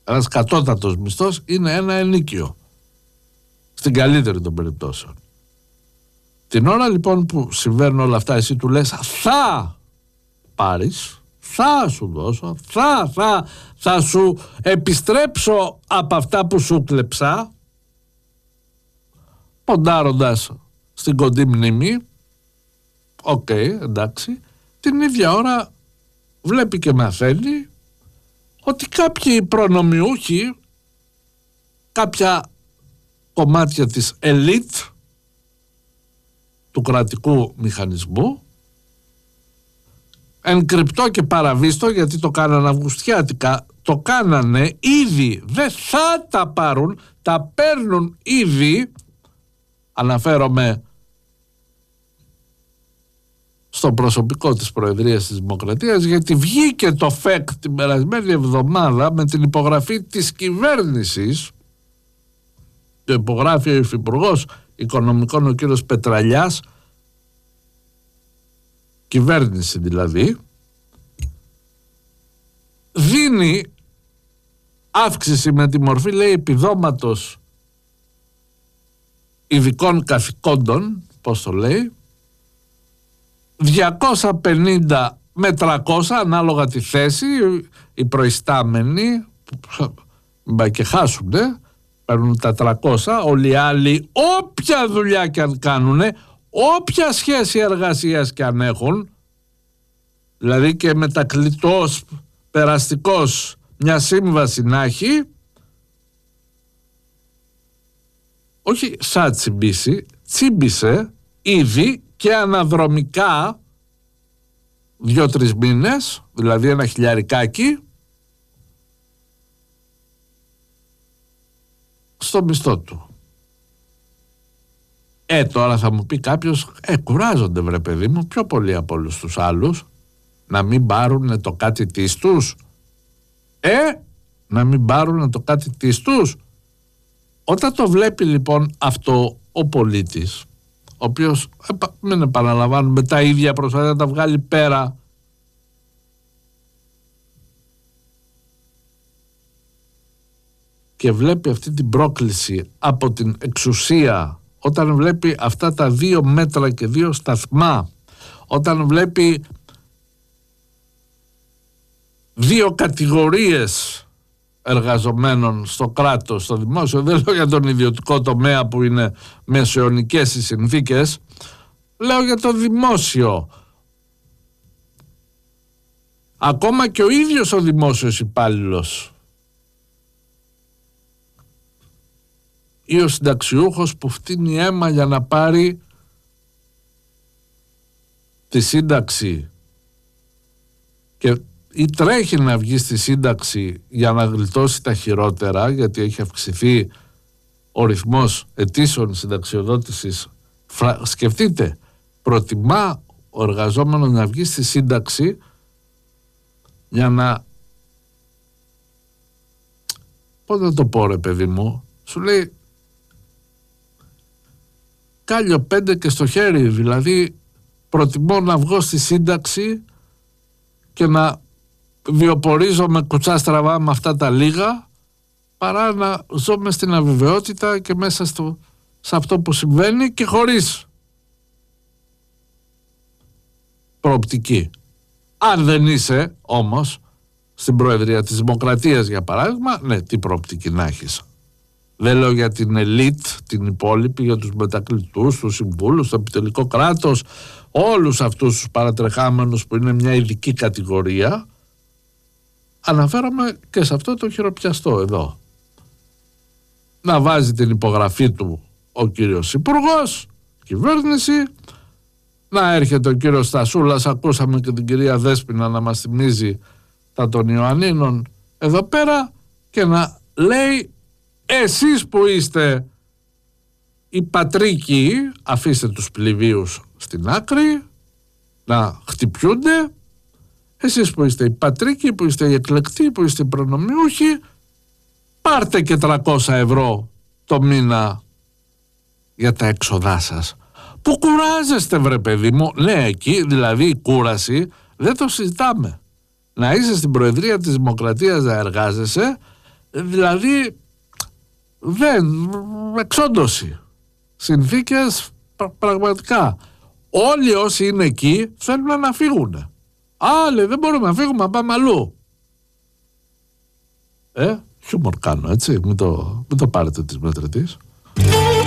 ένας κατώτατος μισθός είναι ένα ενίκιο. Στην καλύτερη των περιπτώσεων. Την ώρα λοιπόν που συμβαίνουν όλα αυτά, εσύ του λες θα πάρεις, θα σου δώσω, θα σου επιστρέψω από αυτά που σου κλεψά, ποντάροντας στην κοντή μνήμη. Οκ, εντάξει. Την ίδια ώρα βλέπει και μαθαίνει ότι κάποιοι προνομιούχοι, κάποια κομμάτια της ελίτ του κρατικού μηχανισμού, εν κρυπτό και παραβίστο, γιατί το κάνανε αυγουστιάτικα, το κάνανε ήδη, δεν θα τα πάρουν, τα παίρνουν ήδη. Αναφέρομαι στο προσωπικό της Προεδρίας της Δημοκρατίας, γιατί βγήκε το ΦΕΚ την περασμένη εβδομάδα με την υπογραφή της κυβέρνησης. Το υπογράφει ο Υφυπουργός Οικονομικών ο κύριος Πετραλιάς, κυβέρνηση δηλαδή, δίνει αύξηση με τη μορφή, λέει, επιδόματος ειδικών καθηκόντων, πώς το λέει, 250 με 300 ανάλογα τη θέση. Οι προϊστάμενοι μην και χάσουνε, παίρνουν τα 300, όλοι οι άλλοι όποια δουλειά και αν κάνουνε, όποια σχέση εργασίας και αν έχουν, δηλαδή και μετακλητός, περαστικός, μια σύμβαση να έχει, όχι σαν τσιμπήσει, τσίμπησε ήδη και αναδρομικά 2-3 μήνες, δηλαδή ένα χιλιαρικάκι στο μισθό του. Τώρα θα μου πει κάποιος, κουράζονται βρε παιδί μου πιο πολύ από όλους τους άλλους, να μην πάρουν το κάτι της τους. Να μην πάρουν το κάτι της τους. Όταν το βλέπει λοιπόν αυτό ο πολίτης, ο οποίος, μην επαναλαμβάνουμε, τα ίδια προσπαθεί να τα βγάλει πέρα, και βλέπει αυτή την πρόκληση από την εξουσία, όταν βλέπει αυτά τα 2 μέτρα και 2 σταθμά, όταν βλέπει 2 κατηγορίες εργαζομένων στο κράτος, στο δημόσιο, δεν λέω για τον ιδιωτικό τομέα που είναι μεσαιωνικές οι συνθήκες, λέω για το δημόσιο. Ακόμα και ο ίδιος ο δημόσιος υπάλληλος ή ο συνταξιούχος που φτύνει αίμα για να πάρει τη σύνταξη ή τρέχει να βγει στη σύνταξη για να γλιτώσει τα χειρότερα, γιατί έχει αυξηθεί ο ρυθμός αιτήσεων συνταξιοδότησης. Σκεφτείτε, προτιμά ο εργαζόμενος να βγει στη σύνταξη για να, πώς να το πω ρε παιδί μου, σου λέει κάλιο 5 και στο χέρι, δηλαδή προτιμώ να βγω στη σύνταξη και να βιοπορίζομαι κουτσά στραβά με αυτά τα λίγα, παρά να ζω μες στην αβεβαιότητα και μέσα σε αυτό που συμβαίνει και χωρίς προοπτική. Αν δεν είσαι όμως στην Προεδρία της Δημοκρατίας, για παράδειγμα, ναι, τι προοπτική να έχεις. Δεν λέω για την ελίτ, την υπόλοιπη, για τους μετακλητούς, τους συμβούλους, το επιτελικό κράτος, όλους αυτούς τους παρατρεχάμενους που είναι μια ειδική κατηγορία. Αναφέρομαι και σε αυτό το χειροπιαστό εδώ. Να βάζει την υπογραφή του ο κύριος Υπουργός, κυβέρνηση, να έρχεται ο κύριος Στασούλας, ακούσαμε και την κυρία Δέσποινα να μας θυμίζει τα των Ιωαννίνων εδώ πέρα, και να λέει εσείς που είστε οι πατρίκοι, αφήστε τους πληβίους στην άκρη να χτυπιούνται, εσείς που είστε οι πατρίκοι, που είστε οι εκλεκτοί, που είστε οι προνομιούχοι, πάρτε και 300 ευρώ το μήνα για τα έξοδά σας. Που κουράζεστε βρε παιδί μου. Ναι, εκεί δηλαδή η κούραση δεν το συζητάμε. Να είσαι στην Προεδρία της Δημοκρατίας να εργάζεσαι Δηλαδή δεν, εξόντωση. Συνθήκες πραγματικά. Όλοι όσοι είναι εκεί θέλουν να φύγουν. Άλλοι δεν μπορούμε να φύγουμε, να πάμε αλλού. Χιούμορ κάνω, έτσι, μην το πάρετε της μετρητής.